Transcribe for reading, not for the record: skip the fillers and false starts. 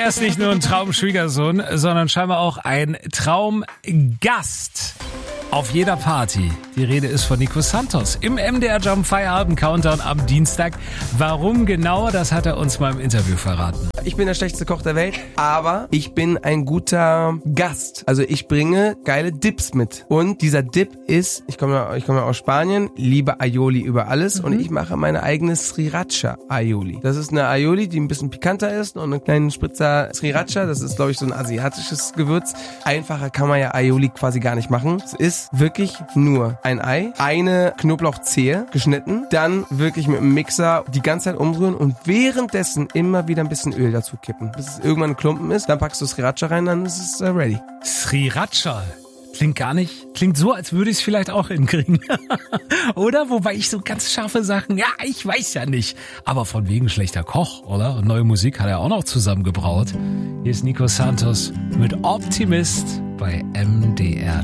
Er ist nicht nur ein Traumschwiegersohn, sondern scheinbar auch ein Traumgast auf jeder Party. Die Rede ist von Nico Santos im MDR Jump Feierabend Countdown am Dienstag. Warum genau, das hat er uns mal im Interview verraten. Ich bin der schlechteste Koch der Welt, aber ich bin ein guter Gast. Also ich bringe geile Dips mit. Und dieser Dip ist, ich komme aus Spanien, liebe Aioli über alles und ich mache meine eigene Sriracha Aioli. Das ist eine Aioli, die ein bisschen pikanter ist und einen kleinen Spritzer Sriracha. Das ist, glaube ich, so ein asiatisches Gewürz. Einfacher kann man ja Aioli quasi gar nicht machen. Es ist wirklich nur ein Ei, eine Knoblauchzehe geschnitten, dann wirklich mit dem Mixer die ganze Zeit umrühren und währenddessen immer wieder ein bisschen Öl dazu kippen, bis es irgendwann ein Klumpen ist. Dann packst du Sriracha rein, dann ist es ready. Sriracha. Klingt so, als würde ich es vielleicht auch hinkriegen. Oder? Wobei ich so ganz scharfe Sachen, ja, ich weiß ja nicht. Aber von wegen schlechter Koch, oder? Und neue Musik hat er auch noch zusammengebraut. Hier ist Nico Santos mit Optimist bei MDR.